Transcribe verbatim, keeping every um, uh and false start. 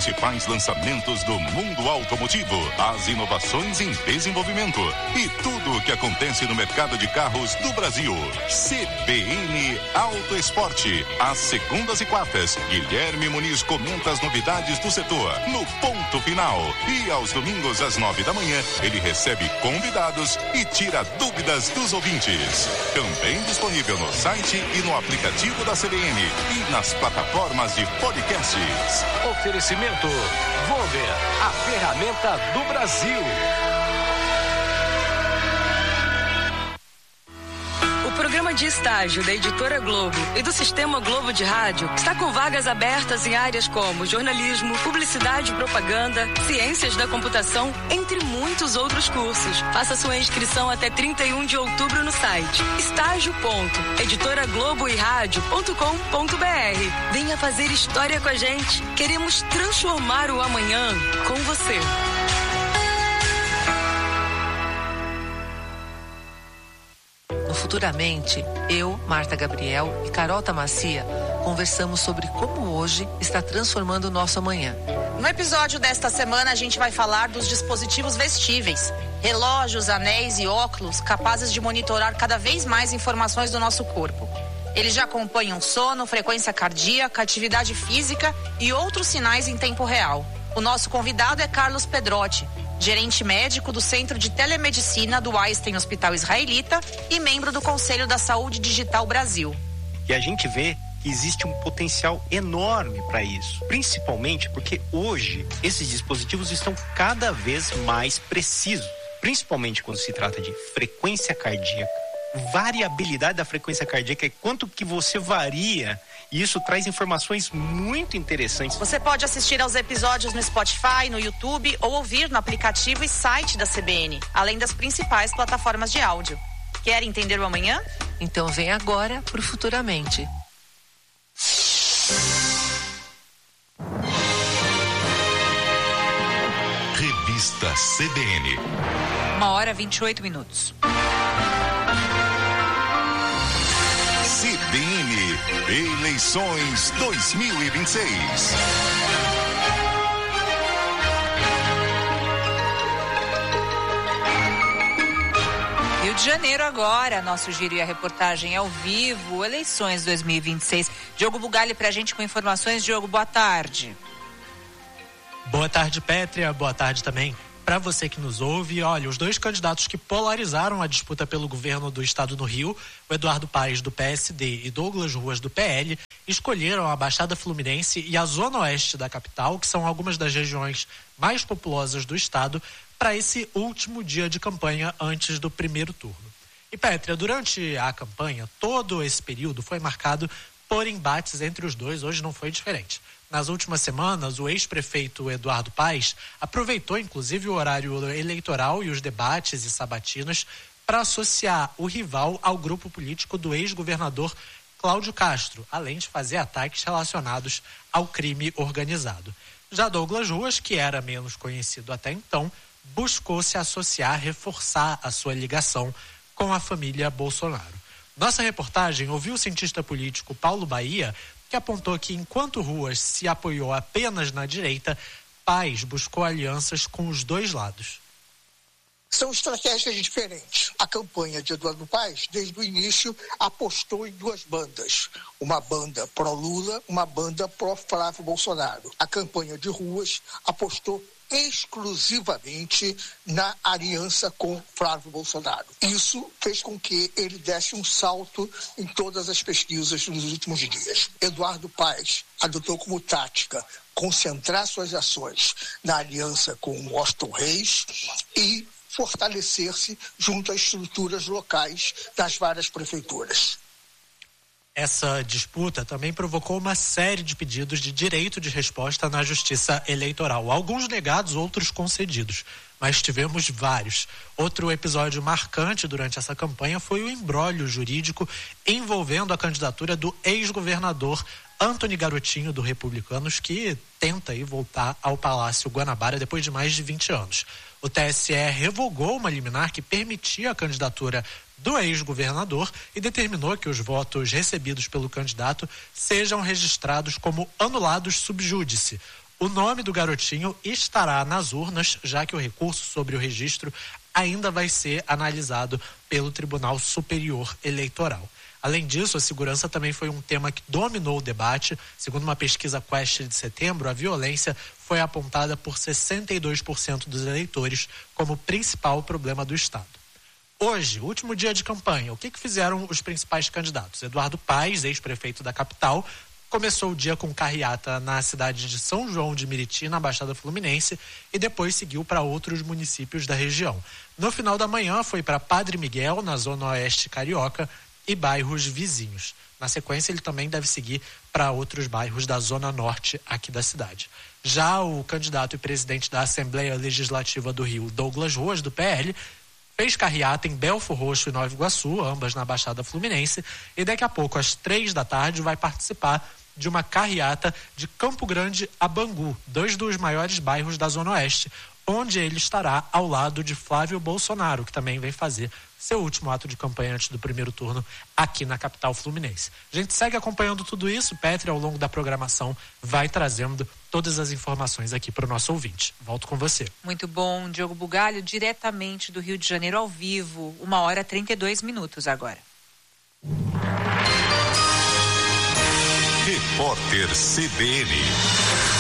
principais lançamentos do mundo automotivo, as inovações em desenvolvimento e tudo o que acontece no mercado de carros do Brasil. C B N Auto Esporte. Às segundas e quartas, Guilherme Muniz comenta as novidades do setor no ponto final. E aos domingos, às nove da manhã, ele recebe convidados e tira dúvidas dos ouvintes. Também disponível no site e no aplicativo da C B N e nas plataformas de podcasts. Oferecimento Vover, a ferramenta do Brasil. O programa de estágio da Editora Globo e do Sistema Globo de Rádio está com vagas abertas em áreas como jornalismo, publicidade e propaganda, ciências da computação, entre muitos outros cursos. Faça sua inscrição até trinta e um de outubro no site estágio ponto editora globo e rádio ponto com ponto br. Venha fazer história com a gente. Queremos transformar o amanhã com você. Futuramente, eu, Marta Gabriel e Carol Tamacia conversamos sobre como hoje está transformando o nosso amanhã. No episódio desta semana, a gente vai falar dos dispositivos vestíveis, relógios, anéis e óculos capazes de monitorar cada vez mais informações do nosso corpo. Eles já acompanham sono, frequência cardíaca, atividade física e outros sinais em tempo real. O nosso convidado é Carlos Pedrotti, gerente médico do Centro de Telemedicina do Einstein Hospital Israelita e membro do Conselho da Saúde Digital Brasil. E a gente vê que existe um potencial enorme para isso, principalmente porque hoje esses dispositivos estão cada vez mais precisos, principalmente quando se trata de frequência cardíaca, variabilidade da frequência cardíaca, quanto que você varia. E isso traz informações muito interessantes. Você pode assistir aos episódios no Spotify, no YouTube ou ouvir no aplicativo e site da C B N, além das principais plataformas de áudio. Quer entender o amanhã? Então vem agora pro Futuramente. Revista C B N. Uma hora e vinte e oito minutos. C B N Eleições dois mil e vinte e seis. Rio de Janeiro agora, nosso giro e a reportagem ao vivo, eleições dois mil e vinte e seis. Diogo Bugalli pra gente com informações. Diogo, boa tarde. Boa tarde, Pétria, boa tarde também para você que nos ouve. Olha, os dois candidatos que polarizaram a disputa pelo governo do estado do Rio, o Eduardo Paes do P S D e Douglas Ruas do P L, escolheram a Baixada Fluminense e a Zona Oeste da capital, que são algumas das regiões mais populosas do estado, para esse último dia de campanha antes do primeiro turno. E Pétria, durante a campanha, todo esse período foi marcado por embates entre os dois, hoje não foi diferente. Nas últimas semanas, o ex-prefeito Eduardo Paes aproveitou, inclusive, o horário eleitoral e os debates e sabatinas para associar o rival ao grupo político do ex-governador Cláudio Castro, além de fazer ataques relacionados ao crime organizado. Já Douglas Ruas, que era menos conhecido até então, buscou se associar, reforçar a sua ligação com a família Bolsonaro. Nossa reportagem ouviu o cientista político Paulo Bahia, que apontou que enquanto Ruas se apoiou apenas na direita, Paes buscou alianças com os dois lados. São estratégias diferentes. A campanha de Eduardo Paes, desde o início, apostou em duas bandas. Uma banda pró-Lula, uma banda pró-Flávio Bolsonaro. A campanha de Ruas apostou exclusivamente na aliança com Flávio Bolsonaro. Isso fez com que ele desse um salto em todas as pesquisas nos últimos dias. Eduardo Paes adotou como tática concentrar suas ações na aliança com Washington Reis e fortalecer-se junto às estruturas locais das várias prefeituras. Essa disputa também provocou uma série de pedidos de direito de resposta na Justiça Eleitoral. Alguns negados, outros concedidos, mas tivemos vários. Outro episódio marcante durante essa campanha foi o imbróglio jurídico envolvendo a candidatura do ex-governador Antony Garotinho, do Republicanos, que tenta ir voltar ao Palácio Guanabara depois de mais de vinte anos. O T S E revogou uma liminar que permitia a candidatura do ex-governador e determinou que os votos recebidos pelo candidato sejam registrados como anulados sub júdice, O nome do garotinho estará nas urnas, já que o recurso sobre o registro ainda vai ser analisado pelo Tribunal Superior Eleitoral. Além disso, a segurança também foi um tema que dominou o debate. Segundo uma pesquisa Quest de setembro, a violência foi apontada por sessenta e dois por cento dos eleitores como principal problema do Estado. Hoje, último dia de campanha, o que, que fizeram os principais candidatos? Eduardo Paes, ex-prefeito da capital, começou o dia com carreata na cidade de São João de Meriti, na Baixada Fluminense, e depois seguiu para outros municípios da região. No final da manhã, foi para Padre Miguel, na zona oeste carioca, e bairros vizinhos. Na sequência, ele também deve seguir para outros bairros da zona norte aqui da cidade. Já o candidato e presidente da Assembleia Legislativa do Rio, Douglas Ruas, do P L, fez carreata em Belfor Roxo e Nova Iguaçu, ambas na Baixada Fluminense, e daqui a pouco, às três da tarde, vai participar de uma carreata de Campo Grande a Bangu, dois dos maiores bairros da Zona Oeste, onde ele estará ao lado de Flávio Bolsonaro, que também vem fazer seu último ato de campanha antes do primeiro turno aqui na capital fluminense. A gente segue acompanhando tudo isso. Pétria, ao longo da programação, vai trazendo todas as informações aqui para o nosso ouvinte. Volto com você. Muito bom, Diogo Bugalho, diretamente do Rio de Janeiro ao vivo, uma hora e trinta e dois minutos agora. Repórter C B N.